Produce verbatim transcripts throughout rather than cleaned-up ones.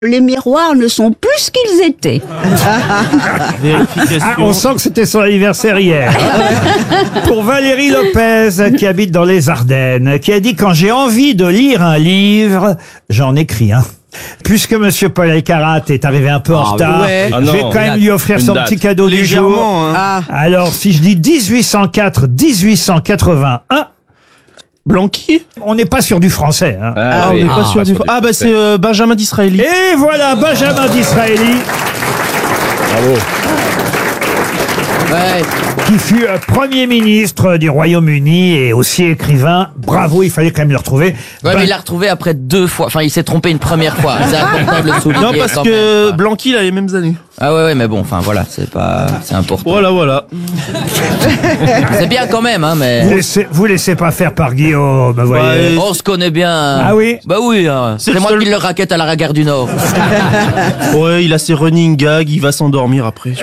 Les miroirs ne sont plus ce qu'ils étaient. Ah, on sent que c'était son anniversaire hier. Pour Valérie Lopez, qui habite dans les Ardennes, qui a dit « Quand j'ai envie de lire un livre, j'en écris un ». Puisque Monsieur Paul Elkarat est arrivé un peu en Ah, retard, ouais. je Ah vais non, quand même lui offrir une son date. petit cadeau du jour. Légèrement, hein. Ah. Alors, si je dis dix-huit cent quatre dix-huit cent quatre-vingt-un, Blanqui. on n'est pas sur du français. Hein. Ah, on oui. n'est pas Ah, sûr pas du. sûr du Ah, bah français. c'est euh, Benjamin Disraeli. Et voilà, Benjamin Disraeli, Bravo. Ouais. qui fut euh, Premier ministre du Royaume-Uni et aussi écrivain. Bravo, il fallait quand même le retrouver. Ouais, Ben- mais il l'a retrouvé après deux fois. Enfin, il s'est trompé une première fois. C'est important de le souligner. Non, parce quand que même. Blanqui, il a les mêmes années. Ah ouais, ouais, mais bon, enfin voilà, c'est pas, c'est important. Voilà, voilà. C'est bien quand même, hein, Vous mais. laissez, vous laissez pas faire par Guillaume, vous voyez. Ouais. On se connaît bien. Ah oui? Bah oui, hein. C'est c'est le moi seul- qui le raquette à la Gare du Nord. Ouais, il a ses running gags, il va s'endormir après.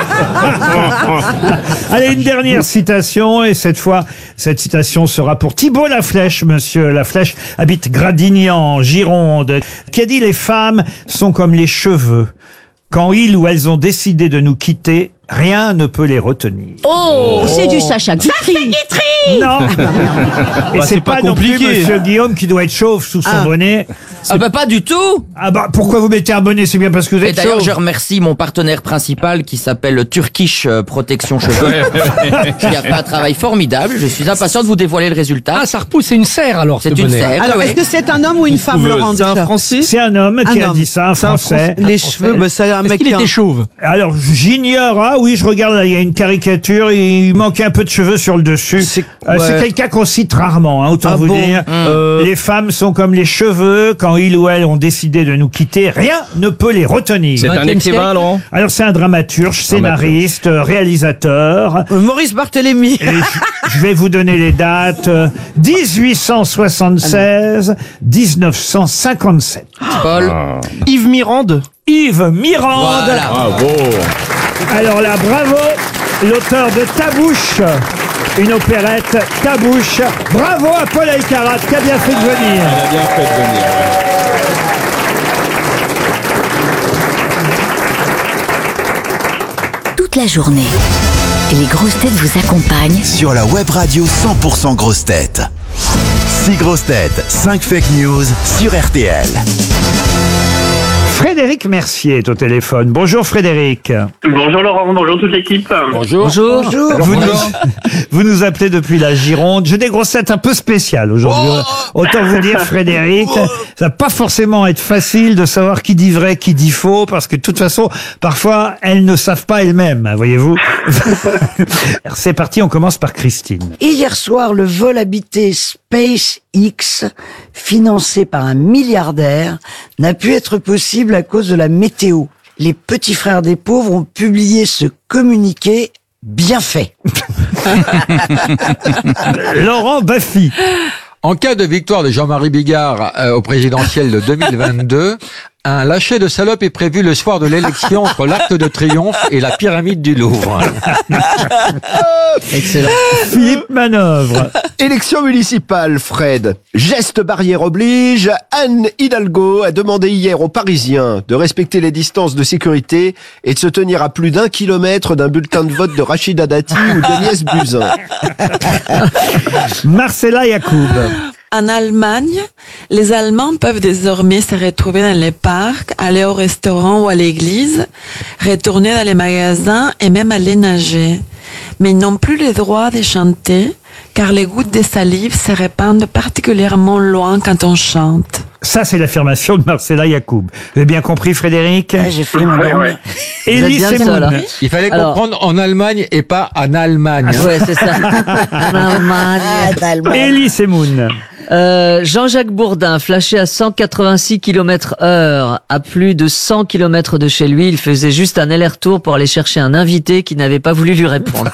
Allez, une dernière citation, et cette fois, cette citation sera pour Thibault Laflèche. Monsieur Laflèche habite Gradignan, en Gironde, qui a dit « Les femmes sont comme les cheveux. Quand ils ou elles ont décidé de nous quitter, rien ne peut les retenir. Oh, c'est du Sacha Guitry. » Non. Et Bah, c'est c'est pas, pas non plus compliqué. Monsieur Guillaume qui doit être chauve sous son Ah. bonnet. Ah bah pas du tout. Ah bah, pourquoi vous mettez un bonnet? C'est bien parce que vous Et êtes d'ailleurs, chauve. je remercie mon partenaire principal qui s'appelle Turkish euh, Protection Cheveux, qui a fait un travail formidable. Je suis impatient de vous dévoiler le résultat. Ah, ça repousse, c'est une serre alors. C'est ce une bonnet. serre. Alors, ouais. est-ce que c'est un homme ou une femme, Laurent C'est un déjà Français. C'est un homme qui Un a homme. dit ça, un Français. Les cheveux, bah, c'est un Est-ce mec qu'il qui a- était chauve? Alors, j'ignore, ah oui, je regarde, là, il y a une caricature, et il manquait un peu de cheveux sur le dessus. C'est- Euh, c'est ouais. quelqu'un qu'on cite rarement, hein, autant Ah vous bon dire. Euh, Les femmes sont comme les cheveux, quand ils ou elles ont décidé de nous quitter, rien ne peut les retenir. C'est un vingtième écrivain, siècle. Laurent. Alors, c'est un dramaturge, scénariste, euh, réalisateur. Euh, Maurice Barthélémy. Et je- je vais vous donner les dates. euh, dix-huit cent soixante-seize, dix-neuf cent cinquante-sept. Paul. Yves Mirande. Yves Mirande. Voilà. Bravo. Alors là, bravo, l'auteur de Tabouche, une opérette Tabouche. Bravo à Paul Elkarat qui a bien fait de venir. Il a bien fait de venir. Toute la journée, les grosses têtes vous accompagnent Sur la web radio cent pour cent grosses têtes. six grosses têtes, cinq fake news sur R T L. Frédéric Mercier est au téléphone. Bonjour Frédéric. Bonjour Laurent, bonjour toute l'équipe. Bonjour. Bonjour. Vous nous, vous nous appelez depuis la Gironde. J'ai des grossettes un peu spéciales aujourd'hui. Autant vous dire Frédéric, ça va pas forcément être facile de savoir qui dit vrai, qui dit faux, parce que de toute façon, parfois, elles ne savent pas elles-mêmes, hein, voyez-vous. C'est parti, on commence par Christine. Hier soir, le vol habité SpaceX, financé par un milliardaire, n'a pu être possible à cause de la météo. Les petits frères des pauvres ont publié ce communiqué bien fait. Laurent Baffy. En cas de victoire de Jean-Marie Bigard euh, au présidentiel de deux mille vingt-deux, un lâcher de salope est prévu le soir de l'élection entre l'Arc de Triomphe et la pyramide du Louvre. Excellent. Philippe Manœuvre. Élection municipale, Fred. Geste barrière oblige. Anne Hidalgo a demandé hier aux Parisiens de respecter les distances de sécurité et de se tenir à plus d'un kilomètre d'un bulletin de vote de Rachida Dati ou d'Agnès Buzyn. Marcella Yacoub. En Allemagne, les Allemands peuvent désormais se retrouver dans les parcs, aller au restaurant ou à l'église, retourner dans les magasins et même aller nager. Mais ils n'ont plus le droit de chanter, car les gouttes de salive se répandent particulièrement loin quand on chante. Ça, c'est l'affirmation de Marcella Yacoub. Vous avez bien compris, Frédéric? Ah, j'ai fait mon Ouais, nom. ouais. Élie bien le seul, hein. Semoun. Il fallait Alors- comprendre en Allemagne et pas en Allemagne. hein. Ouais, c'est ça. Ah, d'Allemagne. Élie Semoun. Euh, Jean-Jacques Bourdin, flashé à cent quatre-vingt-six kilomètres heure, à plus de cent kilomètres de chez lui, il faisait juste un aller-retour pour aller chercher un invité qui n'avait pas voulu lui répondre.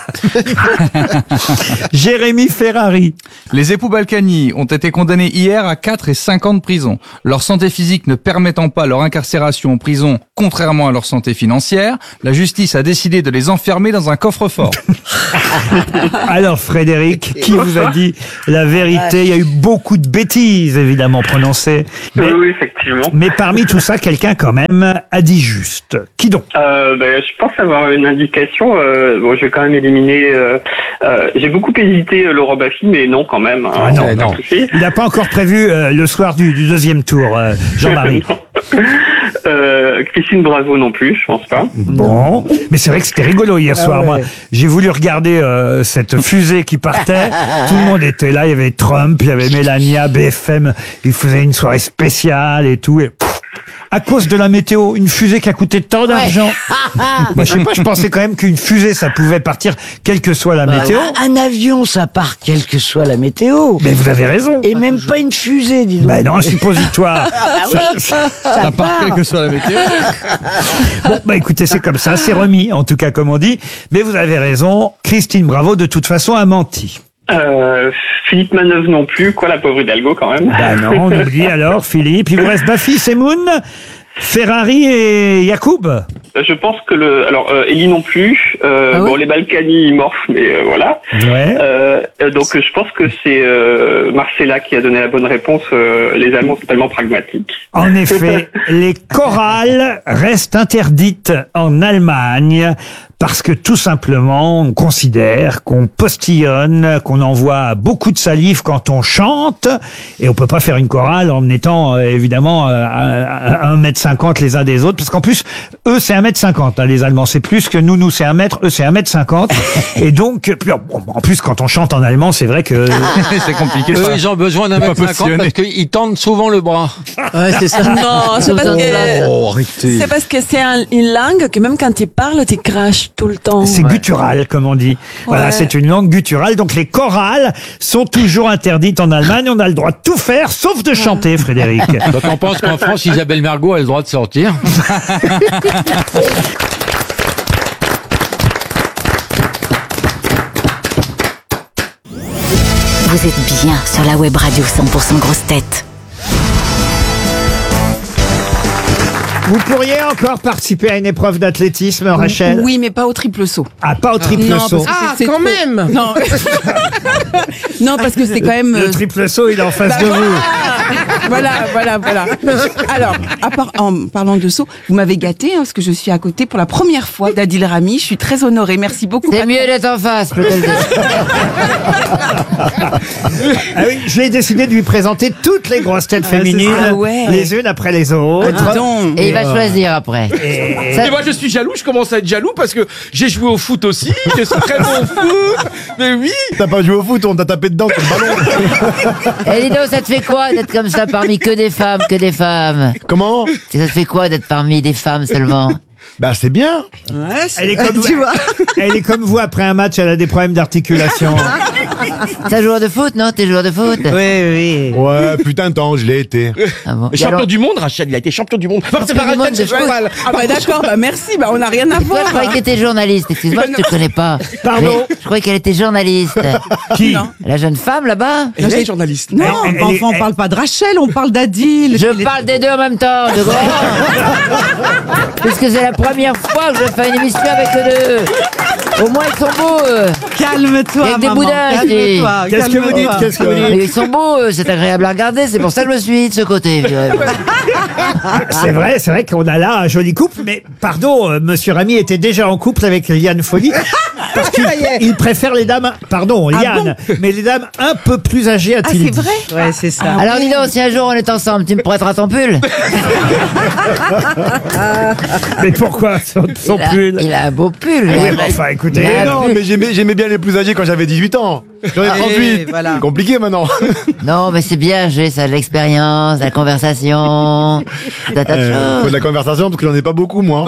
Jérémy Ferrari. Les époux Balkany ont été condamnés hier à quatre et cinq ans de prison. Leur santé physique ne permettant pas leur incarcération en prison contrairement à leur santé financière, la justice a décidé de les enfermer dans un coffre-fort. Alors Frédéric, qui vous a dit la vérité? Il y a eu beaucoup de bêtises évidemment prononcées. Mais, Oui, oui, effectivement. mais parmi tout ça, quelqu'un quand même a dit juste. Qui donc? Euh, ben, je pense avoir une indication. Euh, bon, je vais quand même éliminer. Euh, euh, J'ai beaucoup hésité, euh, Laurent Baffy, mais non, quand même. hein, Ah non, pas de non. souci. Il n'a pas encore prévu euh, le soir du, du deuxième tour, euh, Jean-Marie. euh, Christine Bravo non plus, je pense pas. Bon, mais c'est vrai que c'était rigolo hier Ah soir. ouais. Moi, j'ai voulu regarder euh, cette fusée qui partait. Tout le monde était là. Il y avait Trump, il y avait Mélania, B F M. Ils faisaient une soirée spéciale et tout. Et pff, à cause de la météo, une fusée qui a coûté tant d'argent. Bah, je sais pas, je pensais quand même qu'une fusée, ça pouvait partir quelle que soit la Bah, météo. Un avion, ça part quelle que soit la météo. Mais vous avez raison. Et même pas une fusée, dis donc. Bah non, un suppositoire. Ah bah oui, Ça- ça part. quelle que soit la météo. Bon, bah écoutez, c'est comme ça, c'est remis, en tout cas, comme on dit. Mais vous avez raison, Christine Bravo, de toute façon, a menti. Euh, Philippe Manœuvre non plus, quoi, la pauvre Hidalgo quand même. Bah non, on oublie alors, Philippe. Il vous reste Baffy, Semoun, Ferrari et Yacoub. Je pense que le, alors euh, Elie non plus. Euh, Ah ouais bon, les Balkany ils morfent, mais euh, voilà. Ouais. Euh, euh, donc je pense que c'est euh, Marcella qui a donné la bonne réponse. Euh, les Allemands sont tellement pragmatiques. En effet, les chorales restent interdites en Allemagne parce que tout simplement, on considère qu'on postillonne, qu'on envoie beaucoup de salive quand on chante, et on peut pas faire une chorale en étant euh, évidemment euh, à un mètre cinquante les uns des autres, parce qu'en plus, eux c'est un mètre cinquante, hein, les Allemands, c'est plus que nous, nous c'est un mètre, eux c'est un mètre cinquante, et donc, puis, bon, en plus quand on chante en allemand, c'est vrai que... C'est compliqué. Eux, ça. ils ont besoin d'un Pas mètre cinquante positionné. parce qu'ils tendent souvent le bras. Ouais, c'est ça. Non, c'est parce que Oh, arrêtez. c'est parce que c'est un- une langue que même quand tu parles, tu craches tout le temps. C'est guttural, comme on dit. Voilà, Ouais. c'est une langue gutturale. Donc les chorales sont toujours interdites en Allemagne. On a le droit de tout faire, sauf de chanter, Frédéric. Donc on pense qu'en France, Isabelle Mergo a le droit de sortir. Vous êtes bien sur la web radio cent pour cent grosse tête. Vous pourriez encore participer à une épreuve d'athlétisme, Rachel? Oui, mais pas au triple saut. Ah, pas au triple Non, saut. parce que Ah, c'est- c'est quand trop- même. Non. Non, parce que c'est quand même. Le euh, triple saut, il est en face de vous. Voilà, voilà, voilà. Alors, à part, en parlant de saut, vous m'avez gâté hein, parce que je suis à côté pour la première fois d'Adil Rami. Je suis très honorée. Merci beaucoup. C'est mieux d'être en face, je peux te le dire. Ah oui, j'ai décidé de lui présenter toutes les grosses têtes c'est féminines, ça, ouais. les unes après les autres. Ah, dis donc. Et il va choisir après. Et- Ça- Et moi je suis jaloux, je commence à être jaloux parce que j'ai joué au foot aussi, je suis très bon au foot. Mais oui. T'as pas joué au foot, on t'a tapé dedans comme ballon. Eh, dis donc, ça te fait quoi d'être comme ça parmi que des femmes, que des femmes? Comment? Ça te fait quoi d'être parmi des femmes seulement? Bah c'est bien. Ouais, Elle est, comme, tu vois. elle est comme vous, après un match, elle a des problèmes d'articulation. T'es un joueur de foot, non? T'es joueur de foot? Oui, oui. Ouais, putain de temps, je l'ai été. Ah bon. Et Champion alors- du monde, Rachel, il a été champion du monde. Enfin, c'est pas du monde Rachel, de c'est foot. Joël. Ah bah d'accord, bah merci, bah on n'a rien à Toi, je voir. croyais que t'étais journaliste. Excuse-moi, je te connais pas. Pardon? Mais je croyais qu'elle était journaliste. Qui? La jeune femme là-bas? Elle est journaliste. Non, Elle- elle enfin, est- on parle pas de Rachel, on parle d'Adil. Je parle des deux en même temps, de gros. Puisque c'est la première fois que je fais une émission avec eux deux. Au moins, ils sont beaux. eux. Calme-toi, Avec des maman. boudins, je dis. Calme-toi. Qu'est-ce que vous dites? calme-toi. Qu'est-ce que vous Mais dites? ils sont beaux, eux, c'est agréable à regarder. C'est pour ça que je me suis mis de ce côté. je dirais. C'est vrai, c'est vrai qu'on a là un joli couple, mais pardon, euh, Monsieur Rami était déjà en couple avec Liane Folly, parce qu'il il préfère les dames, pardon, Liane, mais les dames un peu plus âgées, Ah, a-t-il c'est dit. vrai? Ouais, c'est ça. Alors dis donc, si un jour on est ensemble, tu me prêteras ton pull? Mais pourquoi son, son il, a, pull? il a un beau pull. Oui, il a- mais enfin, écoutez, il a un Non, pull. mais j'aimais j'aimais bien les plus âgés quand j'avais dix-huit ans. J'en ai trente-huit. voilà. C'est compliqué maintenant. Non, mais c'est bien, j'ai ça, de l'expérience, de la conversation, des tas de Euh, faut choses. de la conversation parce que j'en ai pas beaucoup moi.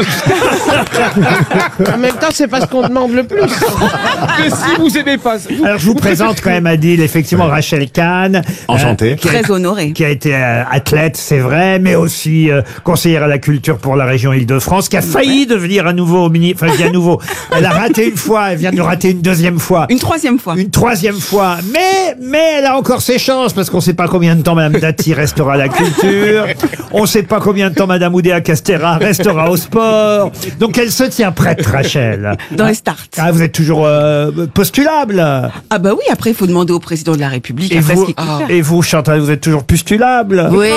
En même temps, c'est pas ce qu'on demande le plus. Mais si vous aimez pas. vous- alors je vous présente quand même Adil, effectivement Rachel Kahn. Enchanté. euh, qui a- Très honorée. qui a été euh, athlète, c'est vrai, mais aussi euh, conseillère à la culture pour la région Île-de-France, qui a failli devenir à nouveau au mini, enfin, je dis à nouveau. Elle a raté une fois, elle vient de le rater une deuxième fois. Une troisième fois. Une troisième troisième fois. Mais, mais elle a encore ses chances parce qu'on ne sait pas combien de temps Madame Dati restera à la culture. On ne sait pas combien de temps Madame Oudéa Castéra restera au sport. Donc elle se tient prête, Rachel. Dans les starts. Ah, vous êtes toujours euh, postulable. Ah bah oui, après, il faut demander au président de la République. Et après, vous, ce qu'il compte faire. et vous, Chantal, vous êtes toujours postulable. Oui.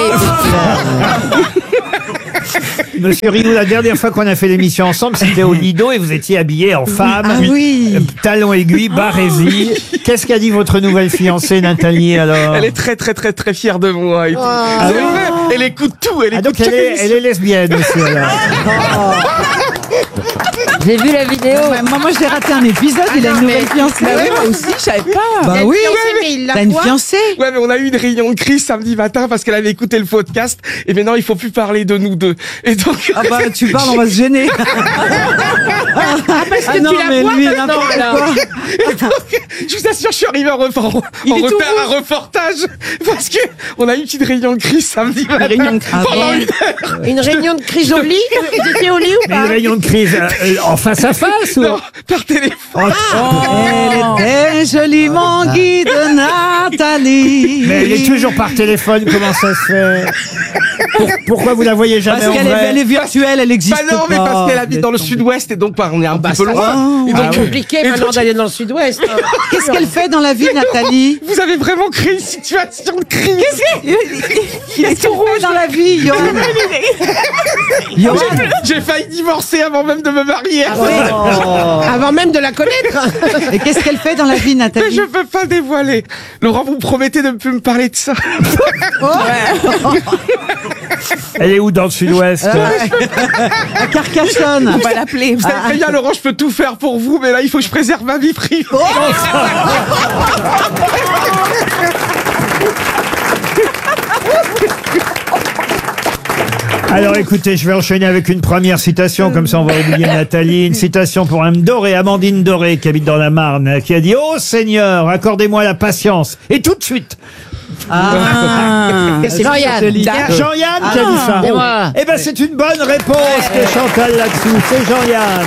Monsieur Rioux, la dernière fois qu'on a fait l'émission ensemble, c'était au Lido et vous étiez habillé en femme. Ah oui. Euh, Talons aiguilles, barésie. Qu'est-ce qu'a dit votre nouvelle fiancée, Nathalie, alors? Elle est très très très très fière de moi. Et tout. Ah C'est oui. vrai, elle écoute tout. Elle Ah, écoute donc elle est, chaque elle est lesbienne aussi, alors. J'ai vu la vidéo. Moi, moi, j'ai raté un épisode, il a une nouvelle fiancée. Bah oui, moi aussi, je savais pas. Bah oui, T'as une fiancée? Ouais, mais on a eu une réunion de crise samedi matin parce qu'elle avait écouté le podcast et maintenant il faut plus parler de nous deux. Et donc. Ah bah, tu parles, on va se gêner. Ah, parce que Ah non, tu la mais vois lui, maintenant, n'importe là. quoi. Et donc, je vous assure, je suis arrivé en, refor- en Il est tout retard à rouge. reportage parce que on a eu une petite réunion de crise samedi matin. réunion de crise. Pendant Ah une heure. Une réunion de crise au lit? Vous étiez au lit ou Mais pas? une réunion de crise euh, euh, en face à face ou... Non, par téléphone. Oh, Elle est joliment guide, Nathalie. mais elle est toujours par téléphone, comment ça se fait? Pour- Pourquoi vous la voyez jamais Parce en qu'elle est, vrai? elle est virtuelle, elle existe Bah non, mais pas. parce qu'elle habite dans le sud-ouest et donc bah, on est un Bah, petit peu ça loin. va. Et C'est donc, compliqué et maintenant donc, d'aller dans le sud-ouest. hein. Qu'est-ce qu'elle fait dans la vie, Nathalie? vous avez vraiment créé une situation de crise. Qu'est-ce qu'elle fait dans la vie, Johan? Johan? J'ai j'ai failli divorcer avant même de me marier. Ah oui. Avant même de la connaître. Et qu'est-ce qu'elle fait dans la vie, Mais Nathalie? je peux pas dévoiler. Laurent, vous me promettez de ne plus me parler de ça. Elle est où dans le sud-ouest? À Carcassonne. On va l'appeler. Vous savez très bien, Laurent, je peux tout faire pour vous, mais là, il faut que je préserve ma vie privée. Alors écoutez, je vais enchaîner avec une première citation, comme ça on va oublier Nathalie. Une citation pour Mme Doré, Amandine Doré, qui habite dans la Marne, qui a dit « Oh Seigneur, accordez-moi la patience. » Et tout de suite. Ah. C'est Jean-Yann. Jean-Yann qui a dit ça. C'est moi. Eh ben c'est une bonne réponse de Chantal là-dessous. C'est Jean-Yann.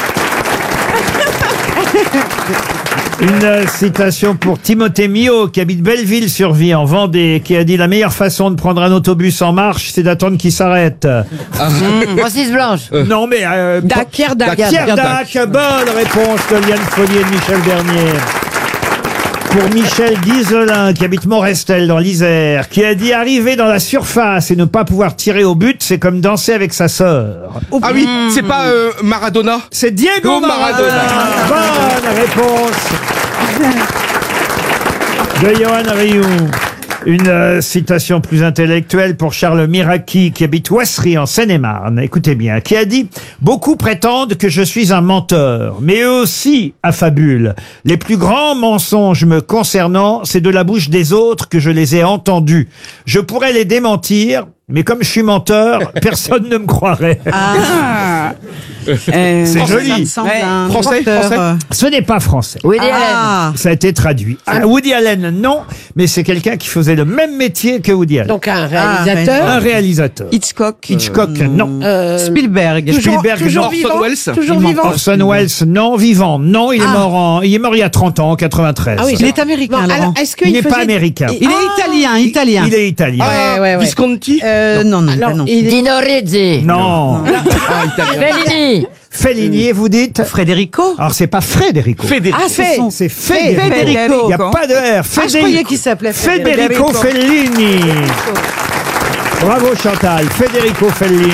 Une euh, citation pour Timothée Mio, qui habite Belleville-sur-Vie, en Vendée, qui a dit « La meilleure façon de prendre un autobus en marche, c'est d'attendre qu'il s'arrête. Francis Blanche. Non, mais... Euh, Dac, Pierre Dac. Pierre Dac, bonne réponse de Liane Follier et de Michel Bernier. Pour Michel Dizelin, qui habite Morestel dans l'Isère, qui a dit « Arriver dans la surface et ne pas pouvoir tirer au but, c'est comme danser avec sa sœur. » Ah oui, c'est pas euh, Maradona. C'est Diego Diego Maradona. Bonne réponse de Johan Rioux. Une euh, citation plus intellectuelle pour Charles Miraki, qui habite Ouassery en Seine-et-Marne. Écoutez bien, qui a dit « Beaucoup prétendent que je suis un menteur, mais eux aussi affabulent. Les plus grands mensonges me concernant, c'est de la bouche des autres que je les ai entendus. Je pourrais les démentir, mais comme je suis menteur, personne ne me croirait. » Ah. Euh, C'est ça joli. me semble Ouais. un Français, auteur, français. euh, Ce n'est pas français. Woody Ah. Allen. Ça a été traduit. Ah, Woody Allen, non, mais c'est quelqu'un qui faisait le même métier que Woody Allen. Donc un Ah, réalisateur. Un réalisateur. Hitchcock. Hitchcock, non. Euh, Spielberg. toujours, Spielberg, toujours non. vivant. Orson Welles. Toujours Il manque vivant. Orson Welles, non. Vivant, non. Il est Ah. mort en, il est mort il y a trente ans, en quatre-vingt-treize. Ah oui, Il est américain, Bon, Laurent. alors, est-ce Il qu'il n'est pas faisait- américain. Il est italien, italien. Il est italien. Ouais, ouais, ouais. Visconti. Euh, non, non, Alors, non. il est- Dino Rizzi. Non. Ah, italien. Fellini. Fellini, vous dites? Federico. Alors, c'est pas Federico. Federico. Ah, c'est C'est Federico. Federico. Il n'y a pas de R. Ah, je Federico. croyais qu'il s'appelait Federico Fellini. Bravo Chantal. Federico Fellini.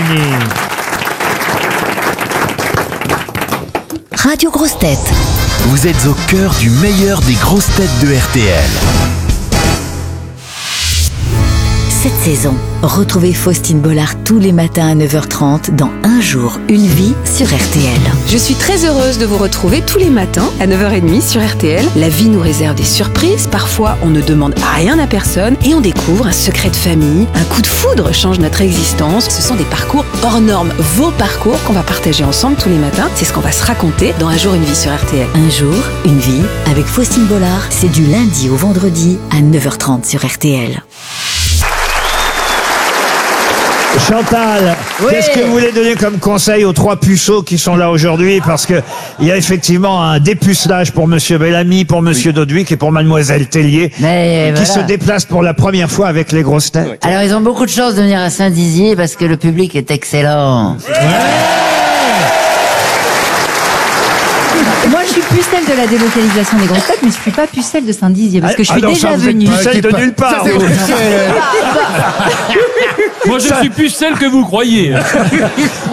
Radio Grosse Tête. Vous êtes au cœur du meilleur des grosses têtes de R T L. Cette saison, retrouvez Faustine Bollard tous les matins à neuf heures trente dans Un jour, une vie sur R T L. Je suis très heureuse de vous retrouver tous les matins à neuf heures trente sur R T L. La vie nous réserve des surprises, parfois on ne demande rien à personne et on découvre un secret de famille, un coup de foudre change notre existence. Ce sont des parcours hors normes, vos parcours qu'on va partager ensemble tous les matins. C'est ce qu'on va se raconter dans Un jour, une vie sur R T L. Un jour, une vie avec Faustine Bollard, c'est du lundi au vendredi à neuf heures trente sur R T L. Chantal, Oui. Qu'est-ce que vous voulez donner comme conseil aux trois puceaux qui sont là aujourd'hui? Parce que il y a effectivement un dépucelage pour Monsieur Bellamy, pour Monsieur Dodwick et pour Mademoiselle Tellier, Mais qui voilà. se déplacent pour la première fois avec les grosses têtes. Alors ils ont beaucoup de chance de venir à Saint-Dizier parce que le public est excellent. Moi, je suis pucelle de la délocalisation des grosses têtes, mais je suis pas pucelle de Saint-Dizier parce que je suis Ah non, déjà ça, vous êtes venue. pucelle de nulle part. Ça, c'est vous. pucelle. Moi, je suis plus celle que vous croyez.